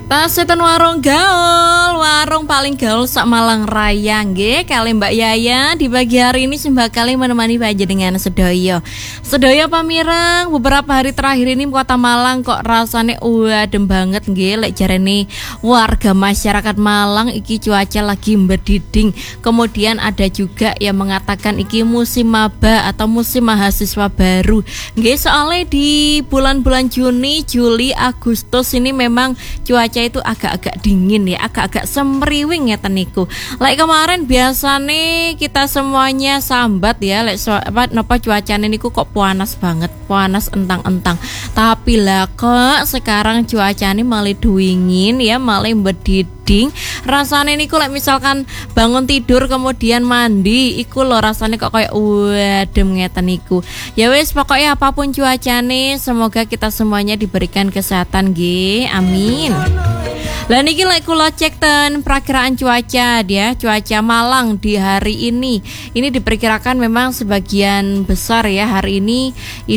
Tasetan warung gaul, warung paling gaul sak Malang Raya nggih kali Mbak Yaya di pagi hari ini sembah kali menemani panjenengan sedoyo. Sedoyo pamireng, beberapa hari terakhir ini kota Malang kok rasane adem banget nggih lek jarene warga masyarakat Malang iki cuaca lagi berdiding. Kemudian ada juga yang mengatakan iki musim maba atau musim mahasiswa baru. Nggih soalnya di bulan-bulan Juni, Juli, Agustus ini memang cuaca itu agak-agak dingin ya, agak-agak semriwing ya teniku. Like kemarin biasanya kita semuanya sambat ya, like napa cuacanya niku kok panas banget, panas entang-entang. Tapi lah kok sekarang cuacanya malah dingin ya, malah berdiding. Rasanya niku like misalkan bangun tidur kemudian mandi, iku lo rasanya kok kayak adem ngeten niku. Ya wes pokoknya apapun cuacanya, semoga kita semuanya diberikan kesehatan nggih. Amin. Lah niki lek kula cek ten perakiraan cuaca dia, cuaca Malang di hari ini. Ini diperkirakan memang sebagian besar ya hari ini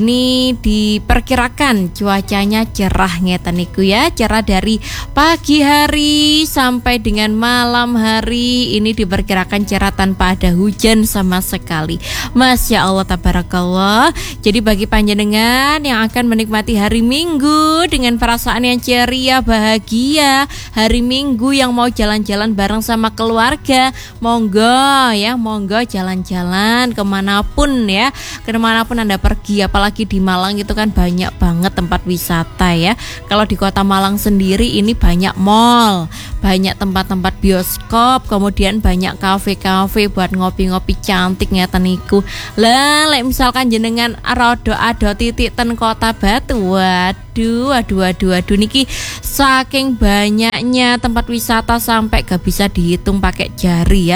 diperkirakan cuacanya cerah ngeten niku ya. Cerah dari pagi hari sampai dengan malam hari ini diperkirakan cerah tanpa ada hujan sama sekali. Masya Allah tabarakallah. Jadi bagi panjenengan yang akan menikmati hari Minggu dengan perasaan yang ceria, bahagia, hari Minggu yang mau jalan-jalan bareng sama keluarga, monggo ya, monggo jalan-jalan kemanapun ya, kemanapun Anda pergi. Apalagi di Malang itu kan banyak banget tempat wisata ya. Kalau di kota Malang sendiri ini banyak mall, banyak tempat-tempat bioskop, kemudian banyak kafe-kafe buat ngopi-ngopi cantik ngeten niku. Lah lek misalkan jenengan ado titik ten Kota Batu, waduh niki saking banyaknya tempat wisata sampai gak bisa dihitung pakai jari ya.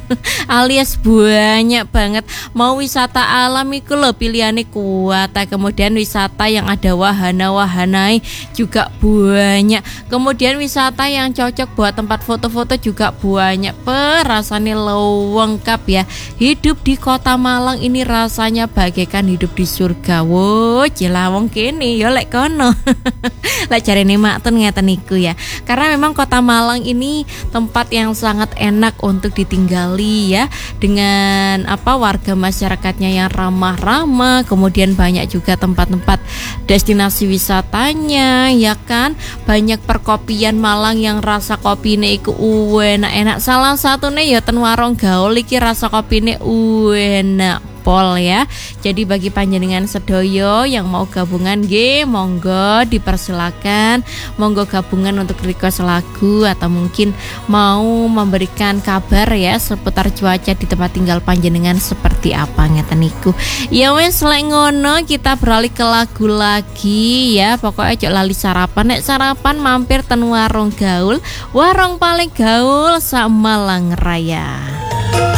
Alias banyak banget. Mau wisata alam iku lho pilihane kuat. Kemudian wisata yang ada wahana-wahanai juga banyak. Kemudian wisata yang cocok buat tempat foto-foto juga banyak. Rasanya lengkap ya. Hidup di Kota Malang ini rasanya bagaikan hidup di surga. Wo, jelawong kene yo lek kono. Lek jarene maktun ngeten niku ya. Karena memang Kota Malang ini tempat yang sangat enak untuk ditinggali ya, dengan warga masyarakatnya yang ramah-ramah. Kemudian banyak juga tempat-tempat destinasi wisatanya ya kan. Banyak perkopian Malang yang rasa kopine iku enak-enak. Salah satunya ya ten warung gaul iki rasa kopine enak pol ya. Jadi bagi panjenengan sedoyo yang mau gabungan nggih monggo dipersilakan, monggo gabungan untuk request lagu atau mungkin mau memberikan kabar ya seputar cuaca di tempat tinggal panjenengan seperti apa ngeten niku. Ya wes lek ngono kita beralih ke lagu lagi ya. Pokoknya aja lali sarapan, nek sarapan mampir ten warung gaul, warung paling gaul sak Malang Raya.